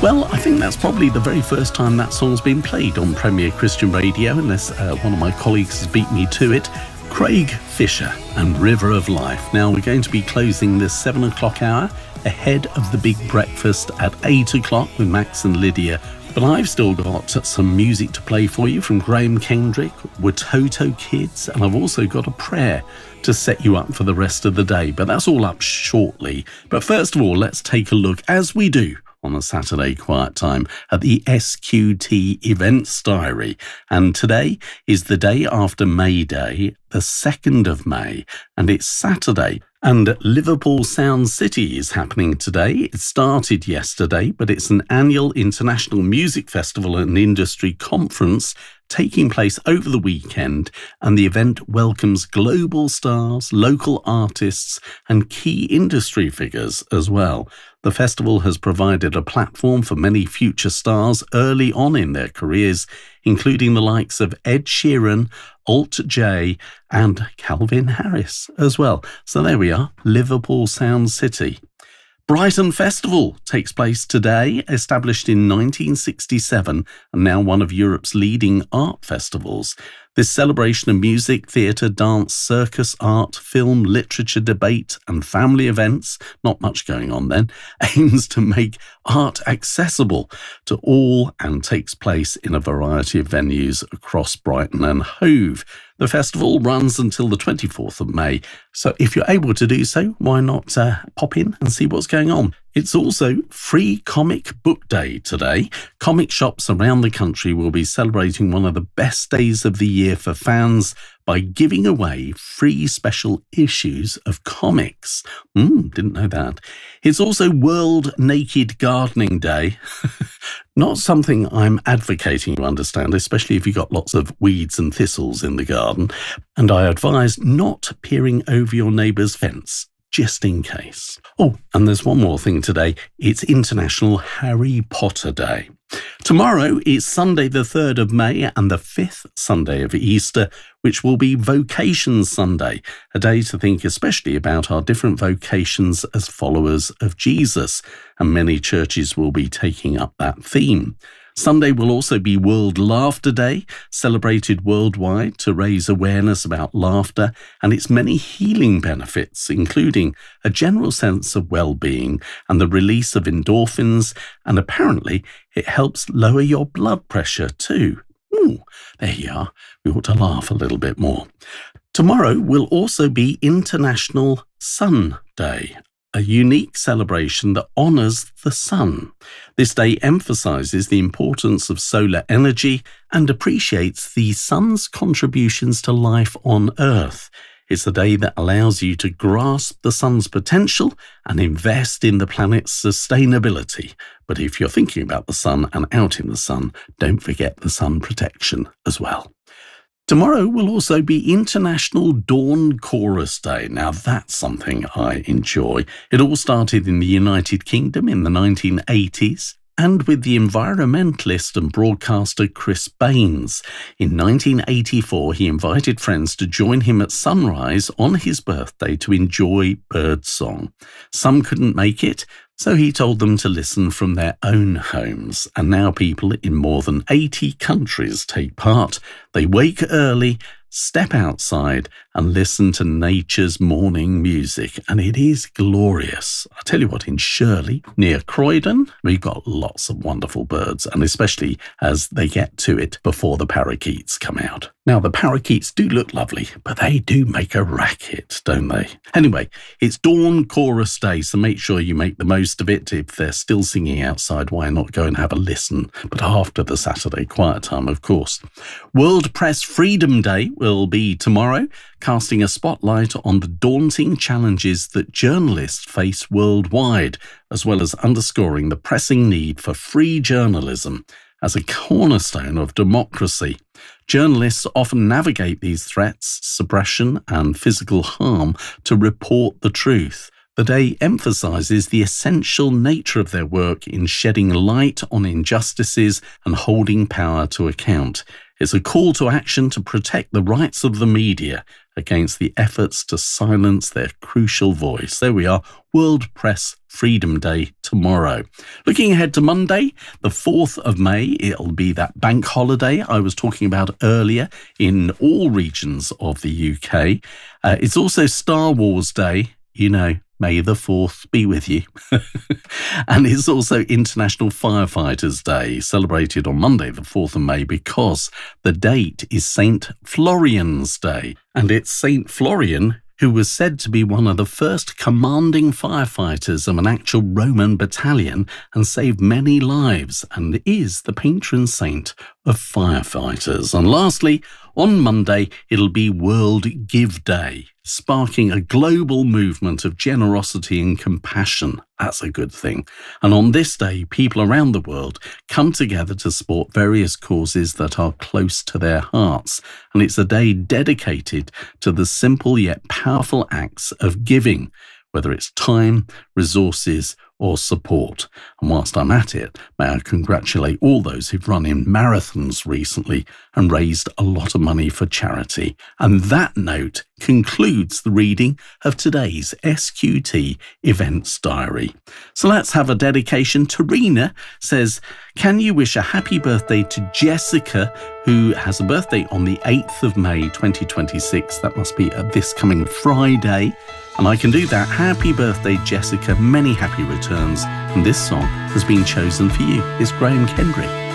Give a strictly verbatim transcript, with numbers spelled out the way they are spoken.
Well, I think that's probably the very first time that song's been played on Premier Christian Radio, unless uh, one of my colleagues has beat me to it. Craig Fisher and River of Life. Now, we're going to be closing this seven o'clock hour ahead of the big breakfast at eight o'clock with Max and Lydia. But I've still got some music to play for you from Graham Kendrick, Watoto Kids, and I've also got a prayer to set you up for the rest of the day. But that's all up shortly. But first of all, let's take a look, as we do on a Saturday quiet time, at the S Q T Events Diary. And today is the day after May Day, the second of May, and it's Saturday. And Liverpool Sound City is happening today. It started yesterday, but it's an annual international music festival and industry conference taking place over the weekend, and the event welcomes global stars, local artists, and key industry figures as well. The festival has provided a platform for many future stars early on in their careers, including the likes of Ed Sheeran, Alt J, and Calvin Harris as well. So there we are, Liverpool Sound City. Brighton Festival takes place today, established in nineteen sixty-seven and now one of Europe's leading art festivals. This celebration of music, theatre, dance, circus, art, film, literature, debate and family events, not much going on then, aims to make art accessible to all and takes place in a variety of venues across Brighton and Hove. The festival runs until the twenty-fourth of May, so if you're able to do so, why not uh, pop in and see what's going on? It's also Free Comic Book Day today. Comic shops around the country will be celebrating one of the best days of the year for fans by giving away free special issues of comics. Mm, didn't know that. It's also World Naked Gardening Day. Not something I'm advocating, you understand, especially if you've got lots of weeds and thistles in the garden. And I advise not peering over your neighbour's fence, just in case. Oh, and there's one more thing today. It's International Harry Potter Day. Tomorrow is Sunday the third of May and the fifth Sunday of Easter, which will be Vocation Sunday, a day to think especially about our different vocations as followers of Jesus, and many churches will be taking up that theme. Sunday will also be World Laughter Day, celebrated worldwide to raise awareness about laughter and its many healing benefits, including a general sense of well-being and the release of endorphins, and apparently it helps lower your blood pressure too. Ooh, there you are. We ought to laugh a little bit more. Tomorrow will also be International Sun Day, a unique celebration that honours the sun. This day emphasises the importance of solar energy and appreciates the sun's contributions to life on Earth. It's a day that allows you to grasp the sun's potential and invest in the planet's sustainability. But if you're thinking about the sun and out in the sun, don't forget the sun protection as well. Tomorrow will also be International Dawn Chorus Day. Now that's something I enjoy. It all started in the United Kingdom in the nineteen eighties, and with the environmentalist and broadcaster Chris Baines. In nineteen eighty-four, he invited friends to join him at sunrise on his birthday to enjoy birdsong. Some couldn't make it, so he told them to listen from their own homes, and now people in more than eighty countries take part. They wake early, step outside and listen to nature's morning music, and it is glorious. I tell you what, in Shirley, near Croydon, we've got lots of wonderful birds, and especially as they get to it before the parakeets come out. Now, the parakeets do look lovely, but they do make a racket, don't they? Anyway, it's Dawn Chorus Day, so make sure you make the most of it. If they're still singing outside, why not go and have a listen? But after the Saturday quiet time, of course. World Press Freedom Day will be tomorrow, casting a spotlight on the daunting challenges that journalists face worldwide, as well as underscoring the pressing need for free journalism as a cornerstone of democracy. Journalists often navigate these threats, suppression, and physical harm to report the truth. The day emphasises the essential nature of their work in shedding light on injustices and holding power to account. It's a call to action to protect the rights of the media against the efforts to silence their crucial voice. There we are, World Press Freedom Day tomorrow. Looking ahead to Monday, the fourth of May, it'll be that bank holiday I was talking about earlier in all regions of the U K. Uh, it's also Star Wars Day, you know, May the fourth be with you. And it's also International Firefighters Day, celebrated on Monday, the fourth of May, because the date is Saint Florian's Day. And it's Saint Florian who was said to be one of the first commanding firefighters of an actual Roman battalion and saved many lives, and is the patron saint of firefighters. And lastly, on Monday, it'll be World Give Day, sparking a global movement of generosity and compassion. That's a good thing. And on this day, people around the world come together to support various causes that are close to their hearts. And it's a day dedicated to the simple yet powerful acts of giving, whether it's time, resources, or support. And whilst I'm at it, may I congratulate all those who've run in marathons recently and raised a lot of money for charity. And that note concludes the reading of today's S Q T Events Diary. So let's have a dedication. Tarina says, can you wish a happy birthday to Jessica, who has a birthday on the eighth of May twenty twenty-six. That must be this coming Friday. And I can do that. Happy birthday, Jessica. Many happy returns. And this song has been chosen for you. It's Graham Kendrick.